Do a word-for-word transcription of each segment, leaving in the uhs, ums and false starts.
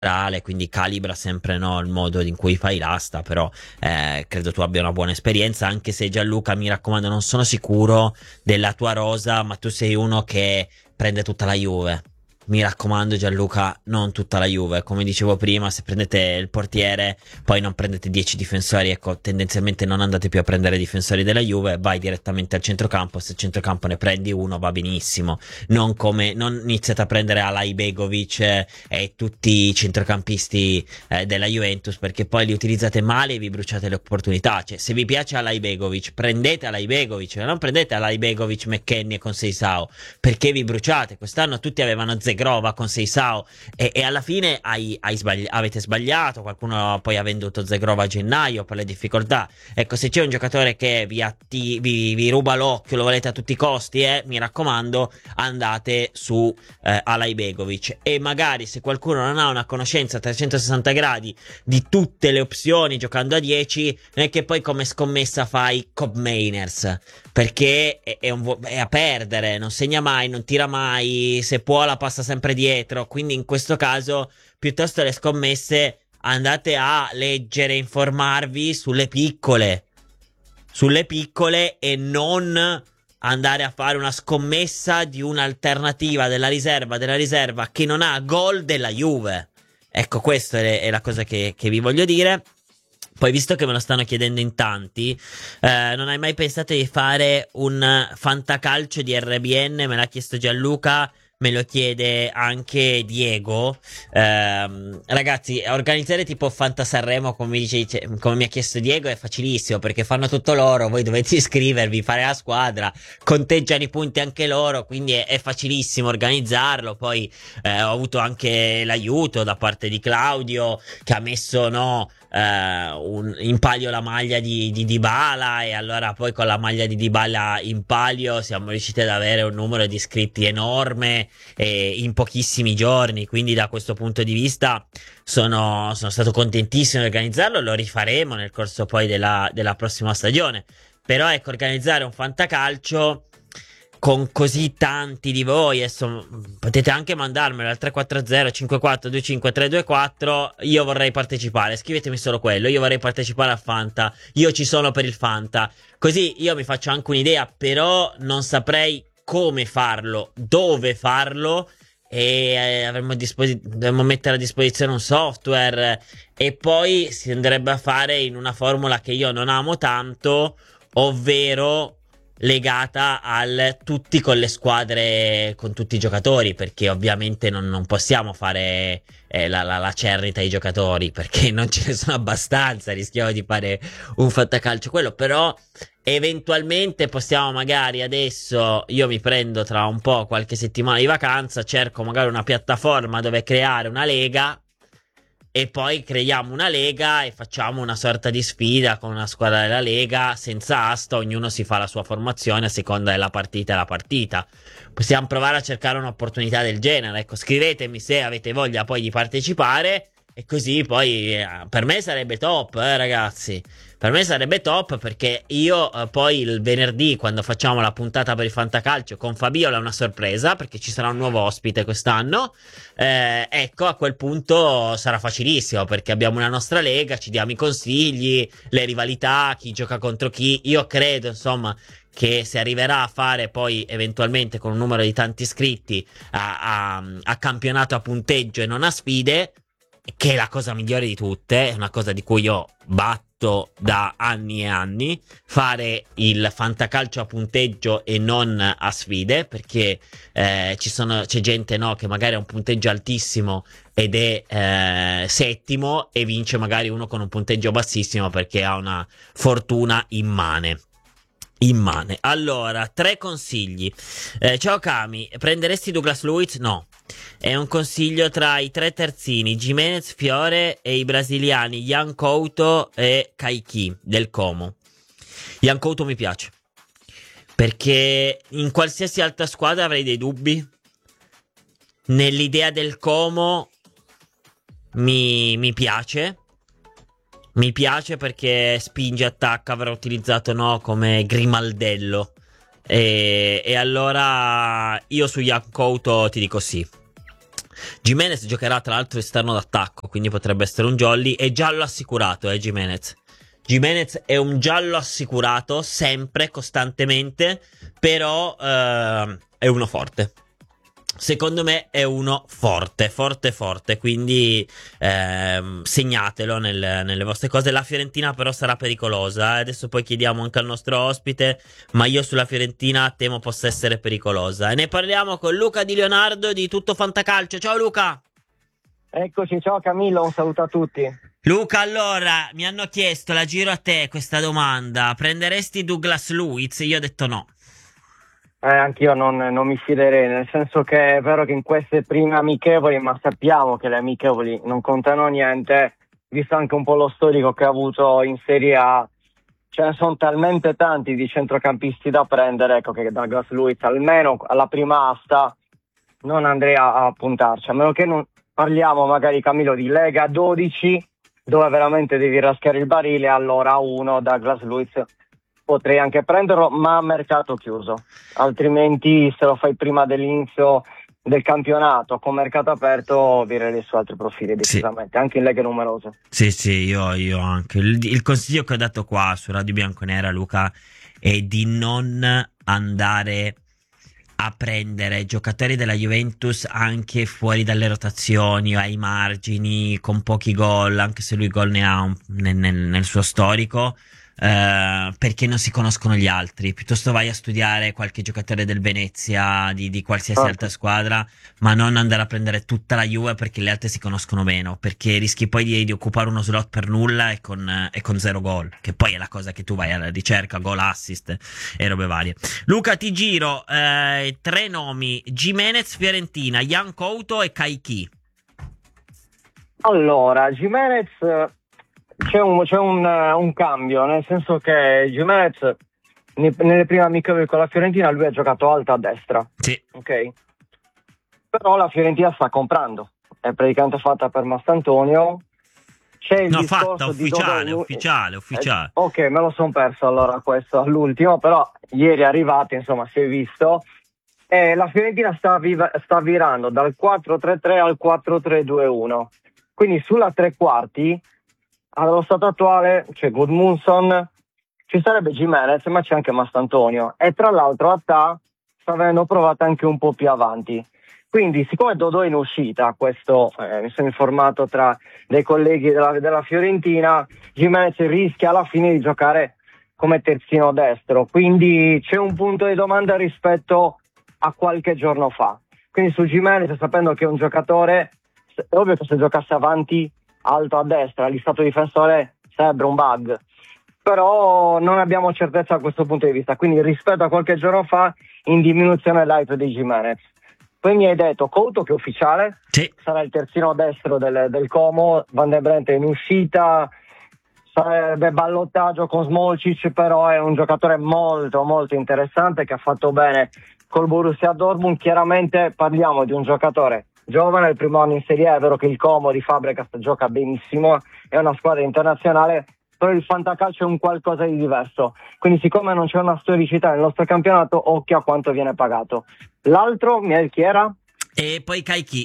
quindi calibra sempre, no, il modo in cui fai l'asta, però eh, credo tu abbia una buona esperienza, anche se Gianluca, mi raccomando, non sono sicuro della tua rosa, ma tu sei uno che prende tutta la Juve. Mi raccomando Gianluca, non tutta la Juve, come dicevo prima, se prendete il portiere, poi non prendete dieci difensori, ecco, tendenzialmente non andate più a prendere difensori della Juve, vai direttamente al centrocampo, se al centrocampo ne prendi uno va benissimo, non come, non iniziate a prendere Alai Begovic eh, e tutti i centrocampisti eh, della Juventus, perché poi li utilizzate male e vi bruciate le opportunità, cioè se vi piace Alai Begovic, prendete Alai Begovic, non prendete Alai Begovic, McKennie con Seisao, perché vi bruciate, quest'anno tutti avevano Zegrova con Seisao e, e alla fine hai, hai sbagli- avete sbagliato, qualcuno poi ha venduto Zegrova a gennaio per le difficoltà, ecco, se c'è un giocatore che vi, atti- vi, vi ruba l'occhio, lo volete a tutti i costi, eh, mi raccomando andate su eh, Alai Begovic, e magari se qualcuno non ha una conoscenza a trecentosessanta gradi di tutte le opzioni giocando a dieci, non è che poi come scommessa fai Cobb Mainers, perché è, è, un, è a perdere, non segna mai, non tira mai, se può la passa sempre dietro, quindi in questo caso piuttosto le scommesse andate a leggere, informarvi sulle piccole, sulle piccole e non andare a fare una scommessa di un'alternativa della riserva, della riserva che non ha gol della Juve. Ecco, questa è, è la cosa che, che vi voglio dire. Poi, visto che me lo stanno chiedendo in tanti, eh, non hai mai pensato di fare un fantacalcio di R B N? Me l'ha chiesto Gianluca, me lo chiede anche Diego. Ehm, ragazzi, organizzare tipo Fanta Sanremo, come, mi dice, come mi ha chiesto Diego, è facilissimo, perché fanno tutto loro, voi dovete iscrivervi, fare la squadra, conteggiano i punti anche loro, quindi è, è facilissimo organizzarlo. Poi eh, ho avuto anche l'aiuto da parte di Claudio, che ha messo, no, Uh, un, in palio la maglia di, di Dybala, e allora poi con la maglia di Dybala in palio siamo riusciti ad avere un numero di iscritti enorme e in pochissimi giorni, quindi da questo punto di vista sono, sono stato contentissimo di organizzarlo, lo rifaremo nel corso poi della, della prossima stagione, però ecco, organizzare un fantacalcio con così tanti di voi, adesso potete anche mandarmelo al tre quattro zero cinque quattro due cinque tre due quattro, io vorrei partecipare, scrivetemi solo quello, io vorrei partecipare al Fanta, io ci sono per il Fanta, così io mi faccio anche un'idea, però non saprei come farlo, dove farlo, e eh, avremmo, disposi- dovremmo mettere a disposizione un software, e poi si andrebbe a fare in una formula che io non amo tanto, ovvero legata al tutti con le squadre, con tutti i giocatori, perché ovviamente non, non possiamo fare eh, la, la, la cernita ai giocatori, perché non ce ne sono abbastanza, rischiamo di fare un fantacalcio quello, però eventualmente possiamo magari adesso, io mi prendo tra un po' qualche settimana di vacanza, cerco magari una piattaforma dove creare una lega, e poi creiamo una lega e facciamo una sorta di sfida con una squadra della lega senza asta, ognuno si fa la sua formazione a seconda della partita e la partita. Possiamo provare a cercare un'opportunità del genere, ecco, scrivetemi se avete voglia poi di partecipare, e così poi eh, per me sarebbe top, eh, ragazzi. Per me sarebbe top, perché io eh, poi il venerdì, quando facciamo la puntata per il fantacalcio con Fabiola, è una sorpresa, perché ci sarà un nuovo ospite quest'anno. Eh, ecco, a quel punto sarà facilissimo, perché abbiamo una nostra lega, ci diamo i consigli, le rivalità, chi gioca contro chi. Io credo, insomma, che si arriverà a fare poi eventualmente con un numero di tanti iscritti a, a, a campionato a punteggio e non a sfide, che è la cosa migliore di tutte, è una cosa di cui io batto da anni e anni, fare il fantacalcio a punteggio e non a sfide, perché eh, ci sono, c'è gente, no, che magari ha un punteggio altissimo ed è eh, settimo, e vince magari uno con un punteggio bassissimo perché ha una fortuna immane. Immane. Allora, tre consigli. Eh, ciao Kami, prenderesti Douglas Luiz? No. È un consiglio tra i tre terzini, Gimenez, Fiore, e i brasiliani Yan Couto e Kaique del Como. Yan Couto mi piace, perché in qualsiasi altra squadra avrei dei dubbi. Nell'idea del Como mi, mi piace. Mi piace perché spinge, attacca, avrà utilizzato, no, come Grimaldello. E, e allora io su Yan Couto ti dico sì. Gimenez giocherà tra l'altro esterno d'attacco, quindi potrebbe essere un jolly. È giallo assicurato, eh, Gimenez. Gimenez è un giallo assicurato, sempre, costantemente, però eh, è uno forte. Secondo me è uno forte, forte, forte, quindi ehm, segnatelo nel, nelle vostre cose. La Fiorentina però sarà pericolosa, eh. Adesso poi chiediamo anche al nostro ospite, ma io sulla Fiorentina temo possa essere pericolosa. E ne parliamo con Luca Di Leonardo di Tutto Fantacalcio. Ciao Luca! Eccoci, ciao Camillo, un saluto a tutti. Luca, allora, mi hanno chiesto, la giro a te questa domanda, prenderesti Douglas Luiz? Io ho detto no. Eh, anch'io non, non mi fiderei, nel senso che è vero che in queste prime amichevoli, ma sappiamo che le amichevoli non contano niente, visto anche un po' lo storico che ha avuto in Serie A, ce ne sono talmente tanti di centrocampisti da prendere, ecco che Douglas Luiz almeno alla prima asta non andrei a, a puntarci, a meno che non parliamo magari, Camillo, di Lega dodici, dove veramente devi raschiare il barile, allora uno Douglas Luiz potrei anche prenderlo, ma a mercato chiuso, altrimenti se lo fai prima dell'inizio del campionato con mercato aperto virerei su altri profili decisamente, sì. Anche in leghe numerose. Sì, sì, io, io anche. Il, il consiglio che ho dato qua su Radio Bianconera, Luca, è di non andare a prendere giocatori della Juventus anche fuori dalle rotazioni o ai margini, con pochi gol, anche se lui gol ne ha un, nel, nel, nel suo storico, eh, perché non si conoscono gli altri. Piuttosto vai a studiare qualche giocatore del Venezia, di, di qualsiasi Ah. altra squadra, ma non andare a prendere tutta la Juve perché le altre si conoscono meno, perché rischi poi di, di occupare uno slot per nulla e con, e con zero gol, che poi è la cosa che tu vai alla ricerca, gol, assist e robe varie. Luca, ti giro eh, tre nomi: Gimenez, Fiorentina, Jan Couto e Kaiki. Allora, Gimenez, c'è un, c'è un, un cambio, nel senso che Gimenez ne- nelle prime amichevoli con la Fiorentina lui ha giocato alto a destra, Sì. ok? Però la Fiorentina sta comprando, è praticamente fatta per Mastantonio. C'è il No, discorso fatta, di ufficiale, dove- ufficiale, ufficiale. Eh, ok, me lo sono perso allora questo all'ultimo, però ieri è arrivato, insomma, si è visto. E la Fiorentina sta, viva- sta virando dal quattro tre tre al quattro tre due uno. Quindi sulla tre quarti, allo stato attuale, c'è Gudmundsson, ci sarebbe Gimenez, ma c'è anche Mastantonio. E tra l'altro Attà sta avendo provato anche un po' più avanti. Quindi, siccome Dodò è in uscita, questo eh, mi sono informato tra dei colleghi della, della Fiorentina, Gimenez rischia alla fine di giocare come terzino destro. Quindi c'è un punto di domanda rispetto a qualche giorno fa. Quindi su Gimenez, sapendo che è un giocatore, è ovvio che se giocasse avanti alto a destra, lì stato difensore sarebbe un bug. Però non abbiamo certezza da questo punto di vista. Quindi rispetto a qualche giorno fa, in diminuzione l'hype di Gimenez. Poi mi hai detto Couto, che è ufficiale, Sì. sarà il terzino destro del, del Como, Van de Brent è in uscita, sarebbe ballottaggio con Smolcic, però è un giocatore molto molto interessante che ha fatto bene col Borussia Dortmund. Chiaramente parliamo di un giocatore giovane, il primo anno in Serie A, è vero che il Como di Fabregas gioca benissimo, è una squadra internazionale, però il fantacalcio è un qualcosa di diverso, quindi siccome non c'è una storicità nel nostro campionato, occhio a quanto viene pagato. L'altro, Miel, chi era? E poi Kaiki.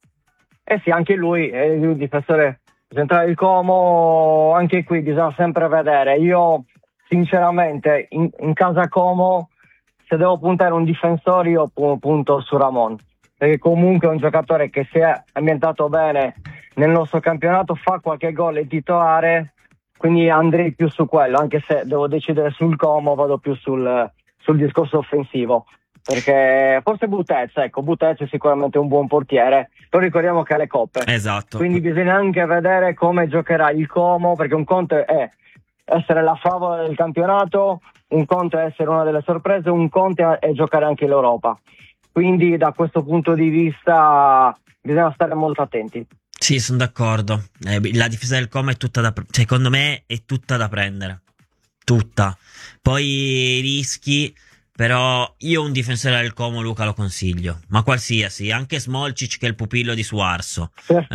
Eh sì, anche lui è il difensore centrale del Como, anche qui bisogna sempre vedere. Io sinceramente in, in casa Como, se devo puntare un difensore, io punto su Ramon, perché comunque è un giocatore che si è ambientato bene nel nostro campionato, fa qualche gol, è titolare, quindi andrei più su quello, anche se devo decidere sul Como, vado più sul, sul discorso offensivo, perché forse Butez, ecco, Butez è sicuramente un buon portiere, però ricordiamo che ha le coppe, Esatto. quindi bisogna anche vedere come giocherà il Como, perché un conto è essere la favola del campionato, un conto è essere una delle sorprese, un conto è giocare anche l'Europa, quindi da questo punto di vista bisogna stare molto attenti. Sì, sono d'accordo. Eh, la difesa del Como è tutta da, secondo me è tutta da prendere. Tutta. Poi rischi però io un difensore del Como, Luca, lo consiglio, ma qualsiasi, anche Smolcic che è il pupillo di Suarso,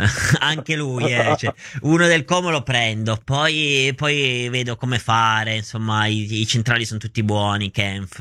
anche lui, eh, cioè, uno del Como lo prendo, poi, poi vedo come fare, insomma, i, i centrali sono tutti buoni, Kempf,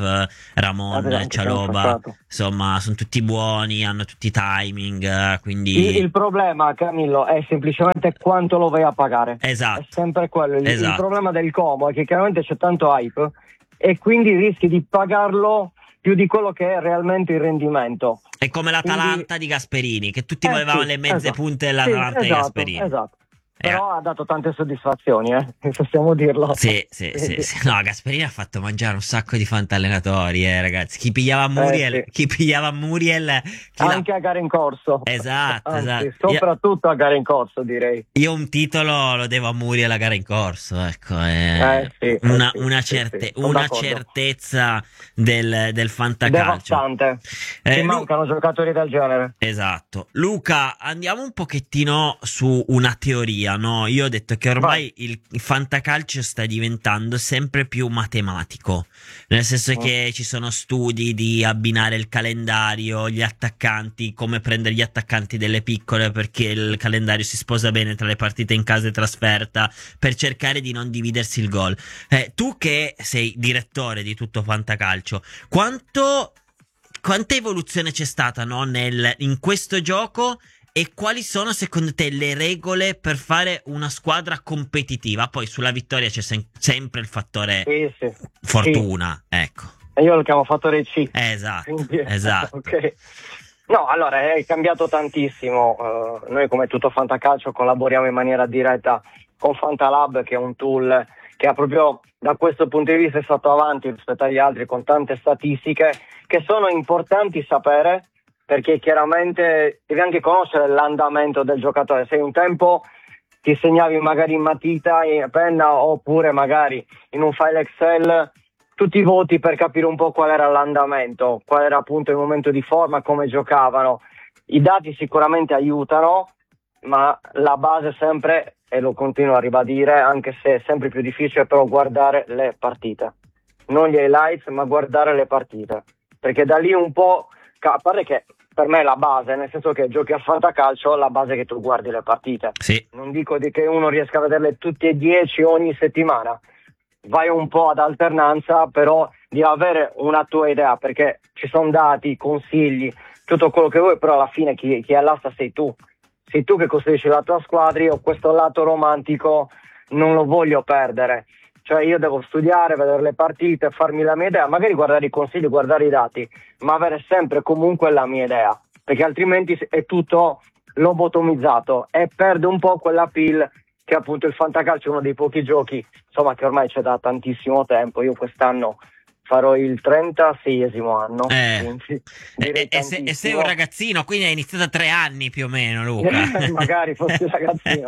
Ramon, Cialoba, insomma, sono tutti buoni, hanno tutti i timing, eh, quindi... Il, il problema, Camillo, è semplicemente quanto lo vai a pagare. Esatto. È sempre quello. Il, esatto. il problema del Como è che chiaramente c'è tanto hype e quindi rischi di pagarlo più di quello che è realmente il rendimento. È come l'Atalanta quindi... di Gasperini, che tutti eh, volevano sì, le mezze esatto. punte dell'Atalanta sì, di esatto, Gasperini. Esatto. Però ha dato tante soddisfazioni, eh, possiamo dirlo. Sì, sì, sì, sì. No, Gasperini ha fatto mangiare un sacco di fantallenatori, eh, ragazzi. Chi pigliava Muriel, eh, sì. chi pigliava Muriel... Chi Anche la... a gare in corso. Esatto, Anzi, esatto. Soprattutto io... a gare in corso, direi. Io un titolo lo devo a Muriel a gara in corso, ecco. Eh, eh, sì, una, eh, sì, una, sì, certe... sì, una certezza del, del fantacalcio. Devastante. Eh, Ci Lu... mancano giocatori del genere. Esatto. Luca, andiamo un pochettino su una teoria, no? Io ho detto che ormai il fantacalcio sta diventando sempre più matematico, nel senso che ci sono studi di abbinare il calendario, gli attaccanti, come prendere gli attaccanti delle piccole perché il calendario si sposa bene tra le partite in casa e trasferta, per cercare di non dividersi il gol. Eh, tu che sei direttore di tutto fantacalcio, quanto quanta evoluzione c'è stata, no, nel, in questo gioco? E quali sono secondo te le regole per fare una squadra competitiva? Poi sulla vittoria c'è sem- sempre il fattore sì, sì. fortuna, sì. ecco. E io lo chiamo fattore C. Esatto, Quindi, esatto. Okay. No, allora è cambiato tantissimo. Uh, noi come tutto fantacalcio collaboriamo in maniera diretta con Fantalab, che è un tool che ha proprio da questo punto di vista è stato avanti rispetto agli altri con tante statistiche che sono importanti sapere, perché chiaramente devi anche conoscere l'andamento del giocatore. Se un tempo ti segnavi magari in matita, in penna, oppure magari in un file Excel tutti i voti per capire un po' qual era l'andamento, qual era appunto il momento di forma, come giocavano. I dati sicuramente aiutano, ma la base sempre, e lo continuo a ribadire, anche se è sempre più difficile, però guardare le partite. Non gli highlights, ma guardare le partite. Perché da lì un po', a parte che per me è la base, nel senso che giochi a fantacalcio, la base è che tu guardi le partite. Sì. Non dico di che uno riesca a vederle tutte e dieci ogni settimana, vai un po' ad alternanza, però di avere una tua idea, perché ci sono dati, consigli, tutto quello che vuoi, però alla fine chi, chi è all'asta sei tu. Sei tu che costruisci la tua squadra. Io questo lato romantico non lo voglio perdere. Cioè io devo studiare, vedere le partite, farmi la mia idea, magari guardare i consigli, guardare i dati, ma avere sempre comunque la mia idea, perché altrimenti è tutto lobotomizzato e perde un po' quella appeal che appunto il fantacalcio è uno dei pochi giochi, insomma, che ormai c'è da tantissimo tempo. Io quest'anno farò il trentaseiesimo anno. Eh, e, e, se, e sei un ragazzino, quindi hai iniziato a tre anni più o meno, Luca. Magari fossi ragazzino.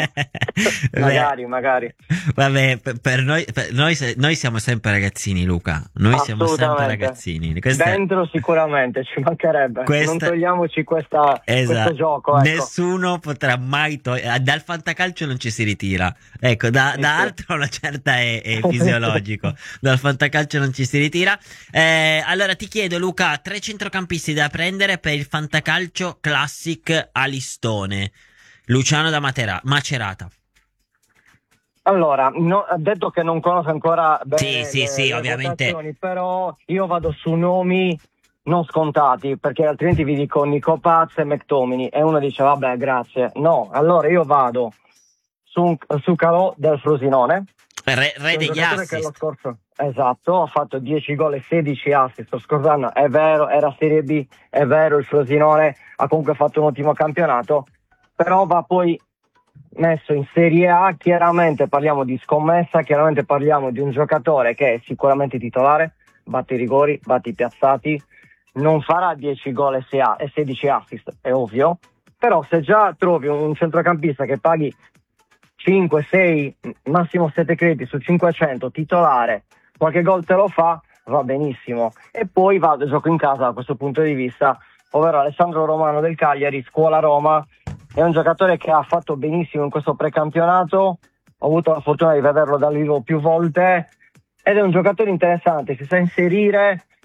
magari, magari. Vabbè, per, per noi, per noi, noi siamo sempre ragazzini, Luca. Noi siamo sempre ragazzini. Questa... Dentro sicuramente, ci mancherebbe. Questa... Non togliamoci questa, esatto. questo gioco. Ecco. Nessuno potrà mai togliere. Dal fantacalcio non ci si ritira. Ecco, da, sì, da sì. altro una certa è, è fisiologico. Dal fantacalcio non ci si ritira. Eh, allora ti chiedo, Luca, tre centrocampisti da prendere per il fantacalcio classic a listone. Luciano da Matera- Macerata. Allora, no, ha detto che non conosco ancora bene sì, sì, le, sì, le ovviamente. però io vado su nomi non scontati, perché altrimenti vi dico Nico Paz e McTominay e uno dice vabbè grazie. No, allora io vado su, su Calò del Frosinone, re, re degli assist. Che lo scorso, esatto, ha fatto dieci gol e sedici assist lo scorso anno, è vero, era Serie B, è vero, il Frosinone ha comunque fatto un ottimo campionato, però va poi messo in Serie A. Chiaramente parliamo di scommessa, chiaramente parliamo di un giocatore che è sicuramente titolare, batte i rigori, batte i piazzati, non farà dieci gol e sedici assist, è ovvio, però se già trovi un centrocampista che paghi cinque, sei, massimo sette crediti su cinquecento, titolare, qualche gol te lo fa, va benissimo. E poi vado, gioco in casa da questo punto di vista, ovvero Alessandro Romano del Cagliari, scuola Roma, è un giocatore che ha fatto benissimo in questo precampionato, ho avuto la fortuna di vederlo dal vivo più volte ed è un giocatore interessante, si sa inserire,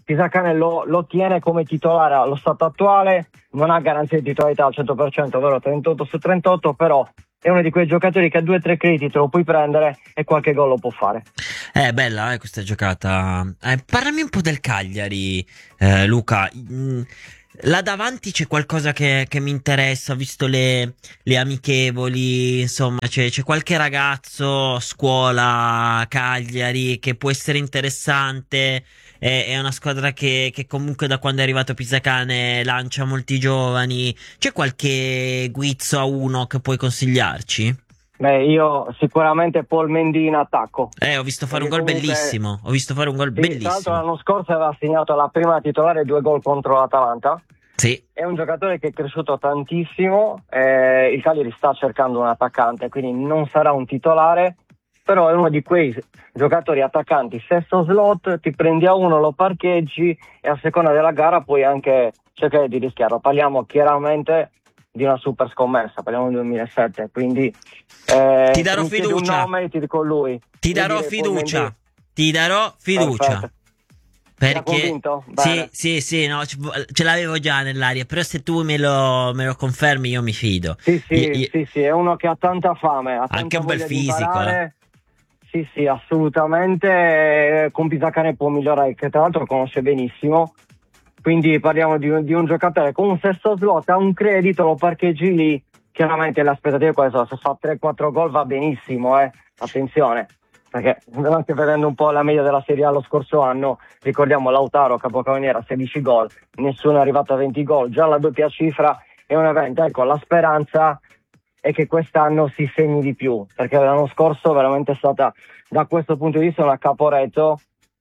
Pisacane lo, lo tiene come titolare allo stato attuale, non ha garanzia di titolarità al cento per cento, ovvero trentotto su trentotto, però è uno di quei giocatori che a due o tre crediti te lo puoi prendere e qualche gol lo può fare. È bella eh, questa giocata. Eh, parlami un po' del Cagliari, eh, Luca. Mm, là davanti c'è qualcosa che, che mi interessa, ho visto le, le amichevoli, insomma, c'è, c'è qualche ragazzo, scuola, Cagliari, che può essere interessante. È, è una squadra che, che comunque da quando è arrivato Pisacane lancia molti giovani. C'è qualche guizzo a uno che puoi consigliarci? Beh, io sicuramente Paul Mendy in attacco. Eh, ho visto fare un Perché gol comunque- bellissimo. Ho visto fare un gol Sì, tra l'altro bellissimo. l'anno scorso aveva segnato la prima titolare due gol contro l'Atalanta. Sì. È un giocatore che è cresciuto tantissimo, eh, il Cagliari sta cercando un attaccante, quindi non sarà un titolare, però è uno di quei giocatori attaccanti, sesto slot, ti prendi a uno, lo parcheggi e a seconda della gara puoi anche cercare di rischiarlo. Parliamo chiaramente di una super scommessa, parliamo del duemilasette, quindi eh, Ti darò mi chiedi fiducia. un nome e ti dico lui. Ti Io darò direi Paul fiducia. Mendy. Ti darò fiducia. Perfetto. Sei Perché convinto? sì, Bene. sì, sì, no, ce ce l'avevo già nell'aria, però se tu me lo, me lo confermi io mi fido. Sì, sì, Io- io- sì, sì, è uno che ha tanta fame, ha Anche tanta un bel voglia di fisico, imparare. Sì, sì, assolutamente. eh, Con Pisacane può migliorare, che tra l'altro lo conosce benissimo. Quindi parliamo di un, di un giocatore con un sesto slot, ha un credito, lo parcheggi lì. Chiaramente le aspettative quali sono? Se fa tre quattro gol va benissimo, eh. Attenzione. Perché anche vedendo un po' la media della Serie A lo scorso anno, ricordiamo Lautaro capocannoniere sedici gol, nessuno è arrivato a venti gol, già la doppia cifra è un evento. Ecco, la speranza è che quest'anno si segni di più, perché l'anno scorso veramente è stata da questo punto di vista una Caporetto,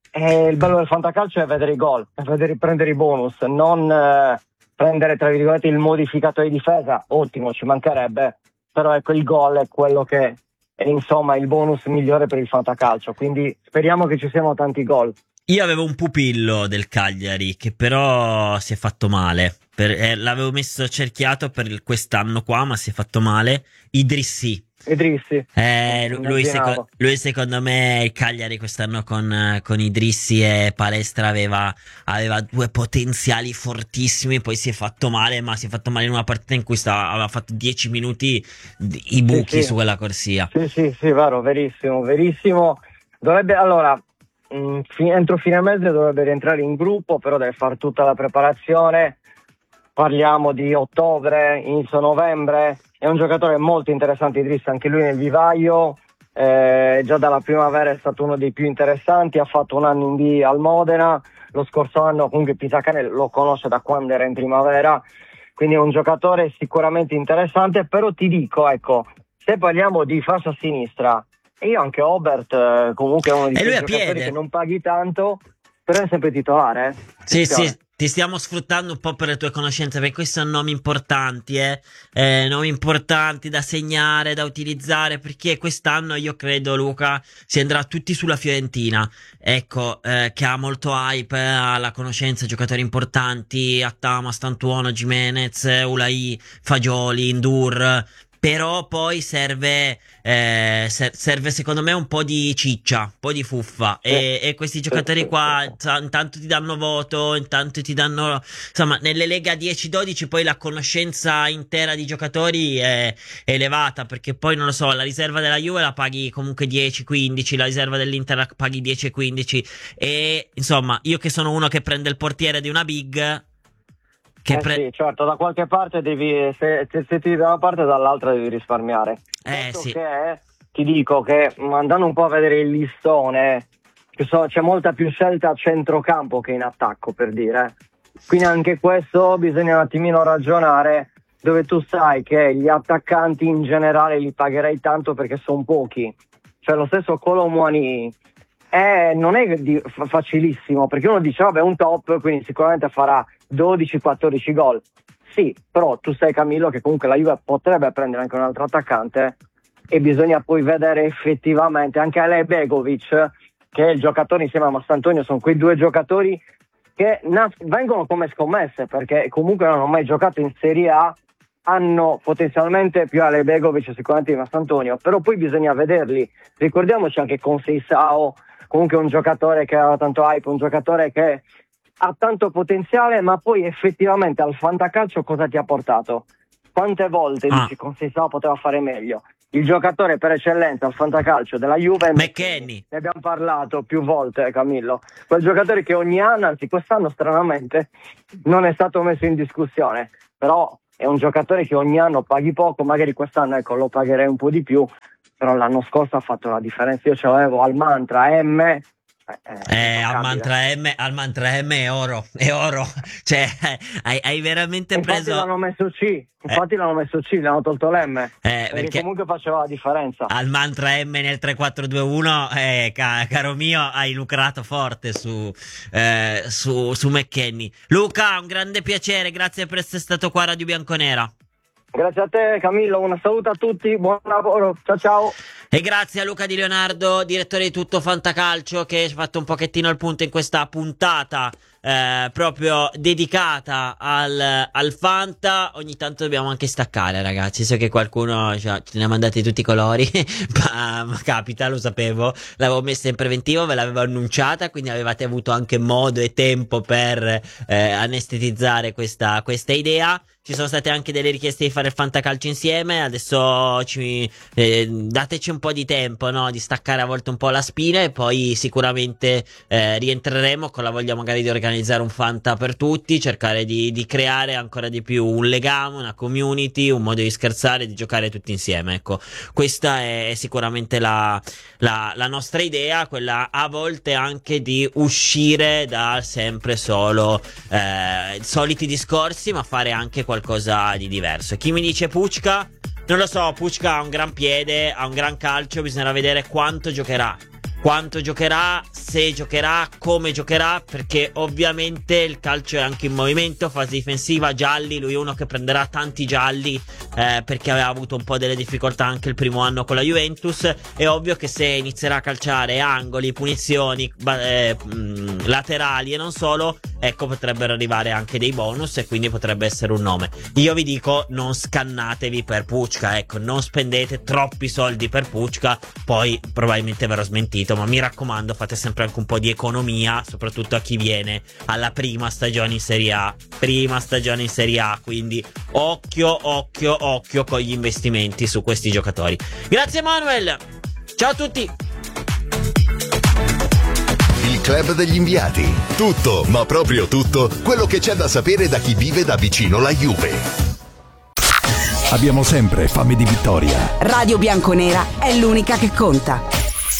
e il bello del fantacalcio è vedere i gol, è vedere prendere i bonus, non eh, prendere tra virgolette il modificatore di difesa, ottimo, ci mancherebbe, però ecco il gol è quello che è insomma il bonus migliore per il fantacalcio, quindi speriamo che ci siano tanti gol. Io avevo un pupillo del Cagliari che però si è fatto male. Per- eh, l'avevo messo cerchiato per il- quest'anno qua, ma si è fatto male. Idrissi. Idrissi, Eh, lu- lui, immaginavo. seco- lui secondo me il Cagliari quest'anno con, eh, con Idrissi e Palestra aveva, aveva due potenziali fortissimi, poi si è fatto male, ma si è fatto male in una partita in cui stava- aveva fatto dieci minuti di- i buchi sì. su quella corsia. Sì, sì, sì, vero, verissimo, verissimo. Dovrebbe, allora, mh, fi- entro fine mese dovrebbe rientrare in gruppo, però deve fare tutta la preparazione. Parliamo di ottobre, inizio novembre. È un giocatore molto interessante, Idris, anche lui nel vivaio. Eh, già dalla primavera è stato uno dei più interessanti, ha fatto un anno in B al Modena. Lo scorso anno comunque Pisacane lo conosce da quando era in primavera, quindi è un giocatore sicuramente interessante, però ti dico, ecco, se parliamo di fascia sinistra, e io anche Obert eh, comunque è uno di E quei lui a giocatori piede. che non paghi tanto, però è sempre titolare. eh. Sì, Attenzione. sì, ti stiamo sfruttando un po' per le tue conoscenze, perché questi sono nomi importanti, eh? Eh, nomi importanti da segnare, da utilizzare, perché quest'anno io credo, Luca, si andrà tutti sulla Fiorentina, ecco, eh, che ha molto hype, eh, ha la conoscenza, giocatori importanti, Attama, Stantuono, Gimenez, Ulai, Fagioli, Indur. Però poi serve, eh, ser- serve secondo me un po' di ciccia, un po' di fuffa. E, e questi giocatori sì, qua sì, sa- intanto ti danno voto, intanto ti danno. Insomma, nelle Lega dieci dodici poi la conoscenza intera di giocatori è, è elevata. Perché poi non lo so, la riserva della Juve la paghi comunque dieci quindici, la riserva dell'Inter la paghi dieci quindici. E insomma, io che sono uno che prende il portiere di una big. Che Eh pre- sì, certo, da qualche parte devi, se, se, se ti da una parte dall'altra devi risparmiare. Eh Detto sì. che ti dico che mh, andando un po' a vedere il listone, che so, c'è molta più scelta a centrocampo che in attacco, per dire. Quindi anche questo bisogna un attimino ragionare, dove tu sai che gli attaccanti in generale li pagherai tanto perché sono pochi. Cioè lo stesso Colomwani eh, non è di- fa- facilissimo, perché uno dice vabbè è un top, quindi sicuramente farà dodici quattordici gol. Sì, però tu sai Camillo che comunque la Juve potrebbe prendere anche un altro attaccante e bisogna poi vedere effettivamente anche Ale Begovic, che è il giocatore insieme a Mastantonio, sono quei due giocatori che nas- vengono come scommesse perché comunque non hanno mai giocato in Serie A, hanno potenzialmente più Ale Begovic sicuramente di Mastantonio, però poi bisogna vederli. Ricordiamoci anche con Seisao, comunque un giocatore che aveva tanto hype, un giocatore che ha tanto potenziale, ma poi effettivamente al fantacalcio cosa ti ha portato? Quante volte ah. dici con Seisao poteva fare meglio? Il giocatore per eccellenza al fantacalcio della Juve è McKennie. Ne abbiamo parlato più volte, Camillo. Quel giocatore che ogni anno, anzi quest'anno stranamente, non è stato messo in discussione. Però è un giocatore che ogni anno paghi poco, magari quest'anno ecco lo pagherei un po' di più, però l'anno scorso ha fatto la differenza. Io ce l'avevo al mantra M. Eh, eh al mantra M, al mantra M è oro, è oro. Cioè, hai, hai veramente infatti preso. L'hanno messo C, infatti eh. l'hanno messo C, l'hanno tolto l'M. Eh, perché, perché comunque faceva la differenza. Al mantra M nel tre quattro due uno, eh, ca- caro mio, hai lucrato forte su, eh, su, su McKennie. Luca, un grande piacere, grazie per essere stato qua a Radio Bianconera. Grazie a te Camillo, una saluto a tutti, buon lavoro, ciao ciao. E grazie a Luca Di Leonardo, direttore di Tutto Fantacalcio, che ci ha fatto un pochettino il punto in questa puntata eh, proprio dedicata al, al Fanta. Ogni tanto dobbiamo anche staccare, ragazzi, so che qualcuno cioè, ce ne ha mandati tutti i colori ma, ma capita, lo sapevo, l'avevo messa in preventivo, ve l'avevo annunciata, quindi avevate avuto anche modo e tempo per eh, anestetizzare questa, questa idea. Ci sono state anche delle richieste di fare il fantacalcio insieme. Adesso ci, eh, dateci un po' di tempo, no? Di staccare a volte un po' la spina, e poi sicuramente eh, rientreremo con la voglia magari di organizzare un fanta per tutti, cercare di, di creare ancora di più un legame, una community, un modo di scherzare, di giocare tutti insieme. Ecco, questa è sicuramente la, la, la nostra idea, quella a volte anche di uscire da sempre solo eh, soliti discorsi, ma fare anche qualcosa di diverso. E chi mi dice Pucca? Non lo so, Pucca ha un gran piede, ha un gran calcio, bisognerà vedere quanto giocherà. Quanto giocherà, se giocherà, come giocherà, perché ovviamente il calcio è anche in movimento, fase difensiva, gialli, lui è uno che prenderà tanti gialli eh, perché aveva avuto un po' delle difficoltà anche il primo anno con la Juventus. È ovvio che se inizierà a calciare angoli, punizioni, eh, mh, laterali e non solo, ecco, potrebbero arrivare anche dei bonus e quindi potrebbe essere un nome. Io vi dico, non scannatevi per Pucca, ecco, non spendete troppi soldi per Pucca, poi probabilmente verrò smentito, ma mi raccomando, fate sempre anche un po' di economia, soprattutto a chi viene alla prima stagione in Serie A, prima stagione in Serie A, quindi occhio, occhio, occhio con gli investimenti su questi giocatori. Grazie Manuel, ciao a tutti. Il Club degli Inviati, tutto, ma proprio tutto, quello che c'è da sapere da chi vive da vicino la Juve. Abbiamo sempre fame di vittoria. Radio Bianconera è l'unica che conta.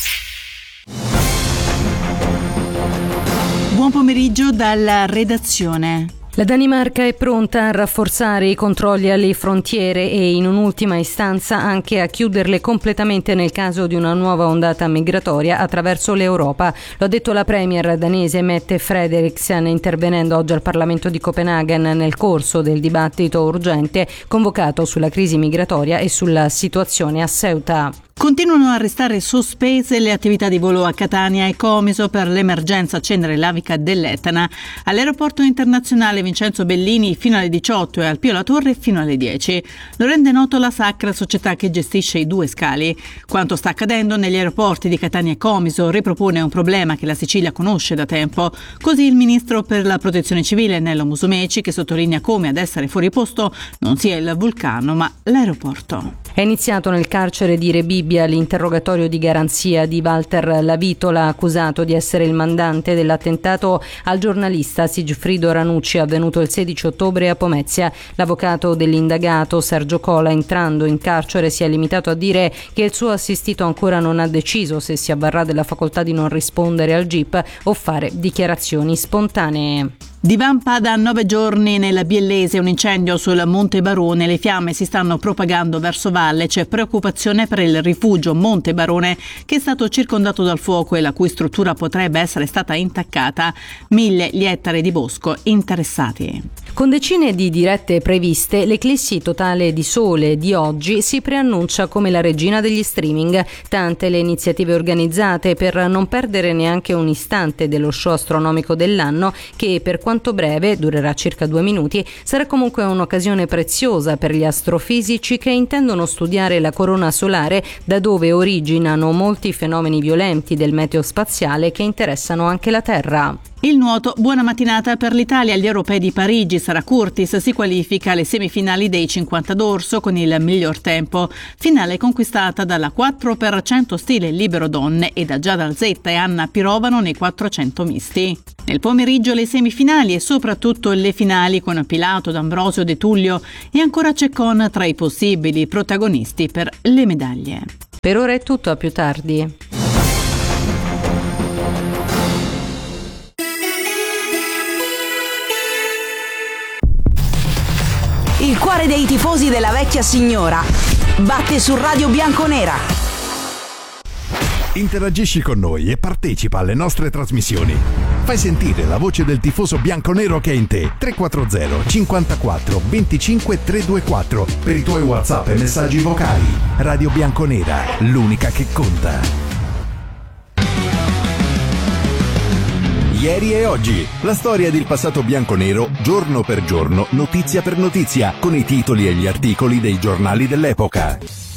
Buon pomeriggio dalla redazione. La Danimarca è pronta a rafforzare i controlli alle frontiere e in un'ultima istanza anche a chiuderle completamente nel caso di una nuova ondata migratoria attraverso l'Europa. Lo ha detto la premier danese Mette Frederiksen intervenendo oggi al Parlamento di Copenaghen nel corso del dibattito urgente convocato sulla crisi migratoria e sulla situazione a Ceuta. Continuano a restare sospese le attività di volo a Catania e Comiso per l'emergenza cenere lavica dell'Etna. All'aeroporto internazionale Vincenzo Bellini fino alle diciotto e al Pio La Torre fino alle dieci. Lo rende noto la Sacra, società che gestisce i due scali. Quanto sta accadendo negli aeroporti di Catania e Comiso ripropone un problema che la Sicilia conosce da tempo. Così il ministro per la protezione civile Nello Musumeci, che sottolinea come ad essere fuori posto non sia il vulcano ma l'aeroporto. È iniziato nel carcere di Rebibbia l'interrogatorio di garanzia di Walter Lavitola, accusato di essere il mandante dell'attentato al giornalista Sigfrido Ranucci avvenuto il sedici ottobre a Pomezia. L'avvocato dell'indagato Sergio Cola, entrando in carcere, si è limitato a dire che il suo assistito ancora non ha deciso se si avvarrà della facoltà di non rispondere al G I P o fare dichiarazioni spontanee. Divampa da nove giorni nella Biellese un incendio sul Monte Barone. Le fiamme si stanno propagando verso valle. C'è preoccupazione per il rifugio Monte Barone, che è stato circondato dal fuoco e la cui struttura potrebbe essere stata intaccata. Mille gli ettari di bosco interessati. Con decine di dirette previste, l'eclissi totale di sole di oggi si preannuncia come la regina degli streaming. Tante le iniziative organizzate per non perdere neanche un istante dello show astronomico dell'anno, che per quanto breve, durerà circa due minuti, sarà comunque un'occasione preziosa per gli astrofisici che intendono studiare la corona solare, da dove originano molti fenomeni violenti del meteo spaziale che interessano anche la Terra. Il nuoto, buona mattinata per l'Italia agli europei di Parigi. Sara Curtis si qualifica alle semifinali dei cinquanta d'orso con il miglior tempo. Finale conquistata dalla quattro per cento stile libero donne e da Giada Alzetta e Anna Pirovano nei quattrocento misti. Nel pomeriggio le semifinali e soprattutto le finali con Pilato, D'Ambrosio, De Tullio e ancora Ceccon tra i possibili protagonisti per le medaglie. Per ora è tutto, a più tardi. Il cuore dei tifosi della vecchia signora batte su Radio Bianconera. Interagisci con noi e partecipa alle nostre trasmissioni. Fai sentire la voce del tifoso bianconero che è in te. tre quattro zero cinquantaquattro venticinque trecentoventiquattro per i tuoi WhatsApp e messaggi vocali. Radio Bianconera, l'unica che conta. Ieri e oggi, la storia del passato bianconero, giorno per giorno, notizia per notizia, con i titoli e gli articoli dei giornali dell'epoca.